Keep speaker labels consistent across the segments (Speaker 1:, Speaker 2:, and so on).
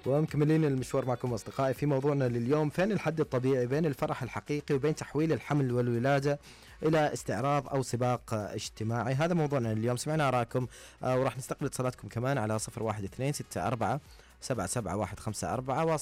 Speaker 1: ومكملين المشوار معكم أصدقائي في موضوعنا لليوم: فين الحد الطبيعي بين الفرح الحقيقي وبين تحويل الحمل والولادة إلى استعراض أو سباق اجتماعي؟ هذا موضوعنا اليوم. سمعنا آراءكم وراح نستقبل اتصالاتكم كمان على 0126477154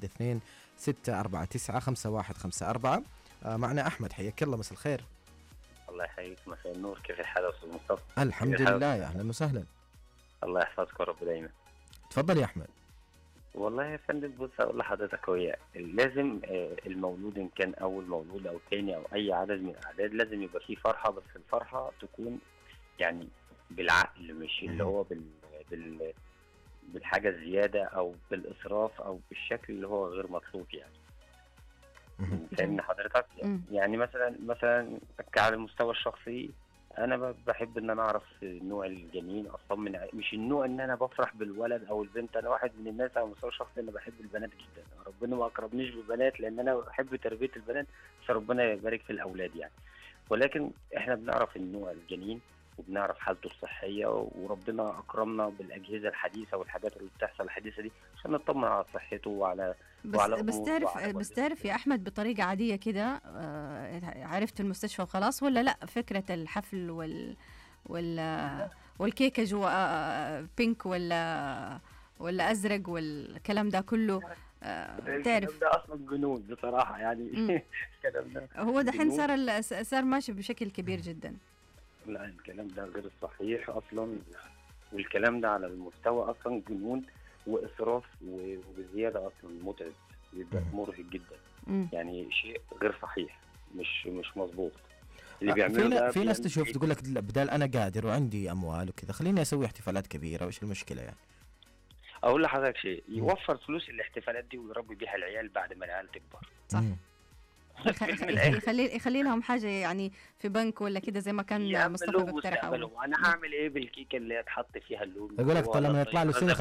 Speaker 1: و0126495154. معنا أحمد، حياك الله، مساء الخير.
Speaker 2: الله يحييك، مساء النور. كيف الحال أستاذ مصطفى؟
Speaker 1: الحمد لله، يا أهلا وسهلا.
Speaker 2: الله يحفظك يا رب دايما.
Speaker 1: تفضل يا أحمد.
Speaker 2: والله يا فندم، بص أقول لحضرتك، هو لازم المولود إن كان أول مولود أو تاني أو أي عدد من الأعداد لازم يبقى فيه فرحة، بس الفرحة تكون يعني بالعقل، مش اللي هو بالحاجة الزيادة أو بالإسراف أو بالشكل اللي هو غير مطلوب يعني. فاهمني حضرتك؟ يعني مثلا على المستوى الشخصي انا بحب ان انا اعرف نوع الجنين، اطمن، مش النوع ان انا بفرح بالولد او البنت. انا واحد من الناس على المستوى الشخصي انا بحب البنات جدا، ربنا ما اقربنيش بالبنات لان انا بحب تربيه البنات، بس ربنا يبارك في الاولاد يعني. ولكن احنا بنعرف النوع الجنين وبنعرف حالته الصحيه، وربنا اكرمنا بالاجهزه الحديثه والحاجات اللي بتحصل الحديثه دي عشان نطمن على صحته وعلى
Speaker 3: بس تعرف يا أحمد بطريقة عادية كده، عرفت المستشفى وخلاص، ولا لا فكرة الحفل والكيكة جوا بينك ولا أزرق والكلام ده كله؟ تعرف
Speaker 2: ده أصلا جنون بصراحة يعني. الكلام ده
Speaker 3: هو دحين صار ماشي بشكل كبير جدا.
Speaker 2: لا، الكلام ده غير صحيح أصلا، والكلام ده على المستوى أصلا جنون وإسراف وبزيادة، أصلا متعب، يبقى مرهق جدا. يعني شيء غير صحيح، مش مظبوط اللي بيعمله.
Speaker 1: في ناس تشوف تقول لك بدال أنا قادر وعندي أموال وكذا خليني أسوي احتفالات كبيرة، وإيش المشكلة يعني؟
Speaker 2: أقول لحضرتك شيء، يوفر فلوس الاحتفالات دي ويربي بيها العيال بعد ما العيال تكبر.
Speaker 3: صح. يخلي لهم حاجه يعني في بنك ولا كده زي ما كان مصطفى بيقترح.
Speaker 2: انا هعمل ايه بالكيكه اللي هتحط فيها اللون؟
Speaker 1: يقول لك طالما يطلع له سنه